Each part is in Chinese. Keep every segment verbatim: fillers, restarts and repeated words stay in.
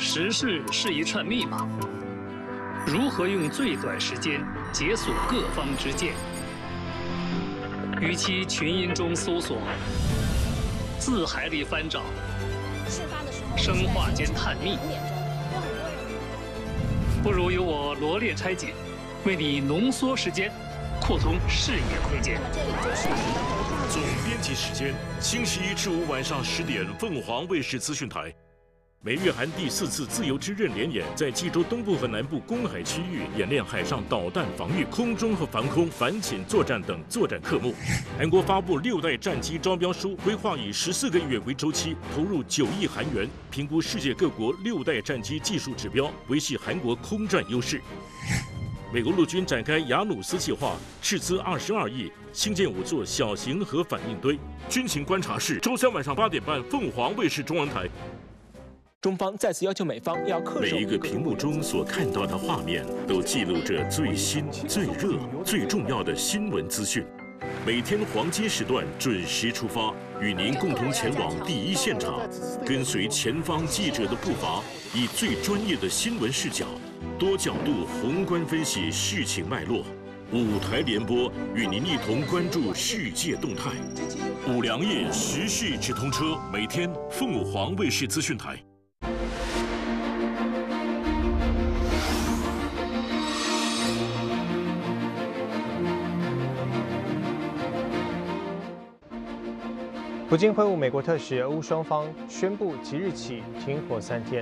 时事是一串密码，如何用最短时间解锁各方之见？与其群音中搜索，字海里翻找，生化间探秘，不如由我罗列拆解，为你浓缩时间，扩通视野空间。 总编辑时间，星期一至五晚上十点，凤凰卫视资讯台。美日韩第四次自由之刃联演在济州东部和南部公海区域演练海上导弹防御、空中和防空反潜作战等作战科目。韩国发布六代战机招标书，规划以十四个月为周期，投入九亿韩元，评估世界各国六代战机技术指标，维系韩国空战优势。美国陆军展开雅努斯计划，斥资二十二亿，兴建五座小型核反应堆。军情观察室，周三晚上八点半，凤凰卫视中文台。 中方再次要求美方要恪守。 每一个屏幕中所看到的画面，都记录着最新、最热、最重要的新闻资讯。每天黄金时段准时出发，与您共同前往第一现场，跟随前方记者的步伐，以最专业的新闻视角，多角度宏观分析事情脉络。五台联播，与您一同关注世界动态。五粮液时事直通车，每天凤凰卫视资讯台。 普京会晤美国特使，俄乌双方宣布即日起停火三天。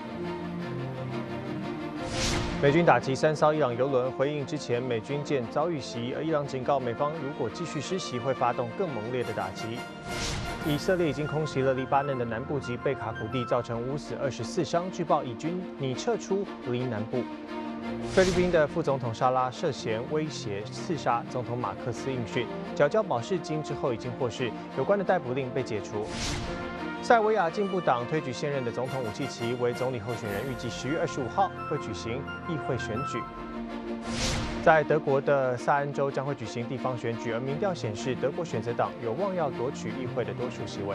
美军打击三艘伊朗油轮，回应之前美军舰遭遇袭，而伊朗警告美方，如果继续施袭，会发动更猛烈的打击。以色列已经空袭了黎巴嫩的南部及贝卡谷地，造成五死二十四伤，据报以军拟撤出黎南部。菲律宾的副总统沙拉涉嫌威胁刺杀总统马克思应讯，缴交保释金之后已经获释，有关的逮捕令被解除。塞尔维亚进步党推举现任的总统武契奇为总理候选人，预计十月二十五号会举行议会选举。在德国的萨恩州将会举行地方选举，而民调显示德国选择党有望要夺取议会的多数席位。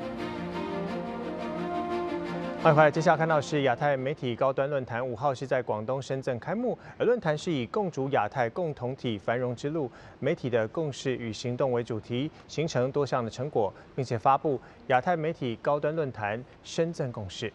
欢迎回来，接下来看到是亚太媒体高端论坛，五号是在广东深圳开幕，而论坛是以共筑亚太共同体繁荣之路，媒体的共识与行动为主题，形成多项的成果，并且发布亚太媒体高端论坛深圳共识。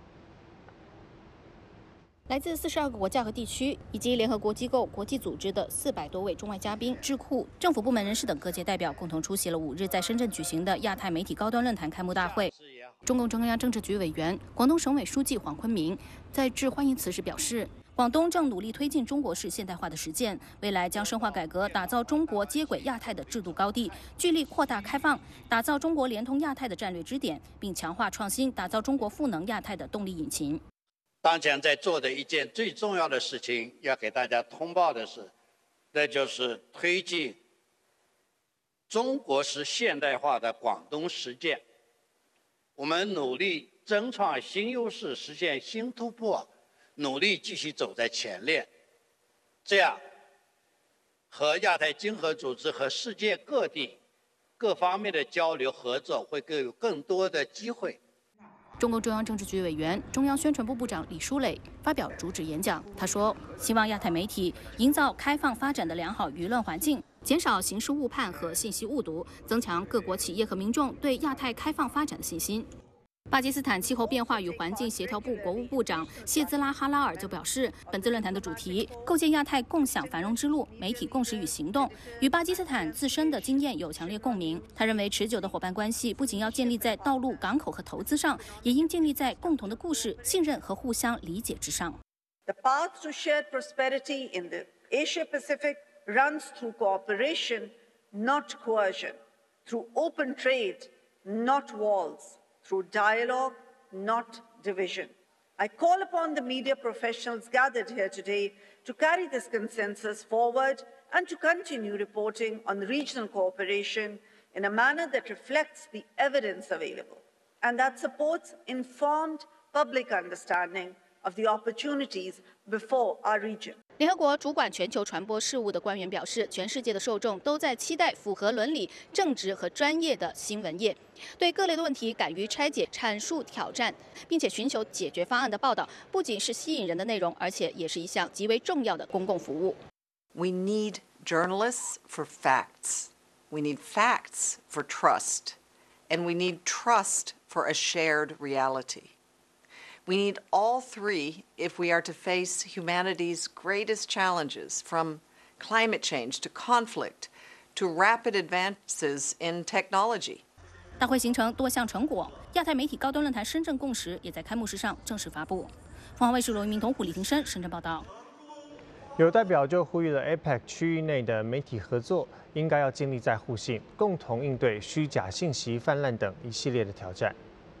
来自四十二个国家和地区，以及联合国机构、国际组织的四百多位中外嘉宾、智库、政府部门人士等各界代表，共同出席了五日在深圳举行的亚太媒体高端论坛开幕大会。中共中央政治局委员、广东省委书记黄坤明在致欢迎词时表示，广东正努力推进中国式现代化的实践，未来将深化改革，打造中国接轨亚太的制度高地，聚力扩大开放，打造中国联通亚太的战略支点，并强化创新，打造中国赋能亚太的动力引擎。 当前在做的一件最重要的事情，要给大家通报的是，那就是推进中国式现代化的广东实践。我们努力争创新优势，实现新突破，努力继续走在前列，这样和亚太经合组织和世界各地各方面的交流合作会更有更多的机会。 中共中央政治局委员、中央宣传部部长李书磊发表主旨演讲，他说：“希望亚太媒体营造开放发展的良好舆论环境，减少形式误判和信息误读，增强各国企业和民众对亚太开放发展的信心。”巴基斯坦气候变化与环境协调部国务部长谢兹拉哈拉尔就表示，本次论坛的主题“构建亚太共享繁荣之路：媒体共识与行动”与巴基斯坦自身的经验有强烈共鸣。他认为，持久的伙伴关系不仅要建立在道路、港口和投资上，也应建立在共同的故事、信任和互相理解之上。 The path to shared prosperity in the Asia Pacific runs through cooperation, not coercion, through open trade, not walls, through dialogue, not division. I call upon the media professionals gathered here today to carry this consensus forward and to continue reporting on regional cooperation in a manner that reflects the evidence available and that supports informed public understanding of the opportunities before our region. 联合国主管全球传播事务的官员表示，全世界的受众都在期待符合伦理、正直和专业的新闻业，对各类的问题敢于拆解、阐述挑战，并且寻求解决方案的报道，不仅是吸引人的内容，而且也是一项极为重要的公共服务。 We need journalists for facts. We need facts for trust. And we need trust for a shared reality.We need all three if we are to face humanity's greatest challenges, from climate change to conflict to rapid advances in technology. 大会形成多项成果，亚太媒体高端论坛深圳共识也在开幕式上正式发布。凤凰卫视罗一鸣、童虎、李庭生深圳报道。 有代表就呼吁了 A P E C 区域内的媒体合作应该要建立在互信，共同应对虚假信息泛滥等一系列的挑战。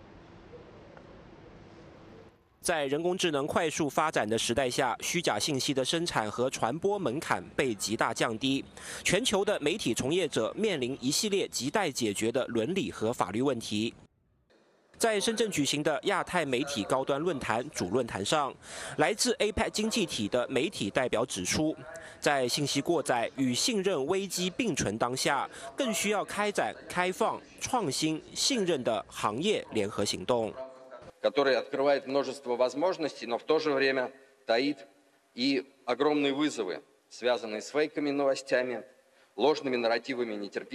在人工智能快速发展的时代下，虚假信息的生产和传播门槛被极大降低，全球的媒体从业者面临一系列亟待解决的伦理和法律问题。在深圳举行的亚太媒体高端论坛主论坛上，来自 A P E C 经济体的媒体代表指出，在信息过载与信任危机并存当下，更需要开展开放、创新、信任的行业联合行动。 который открывает множество возможностей, но в то же время таит и огромные вызовы, связанные с фейковыми новостями, ложными нарративами, нетерпимостью.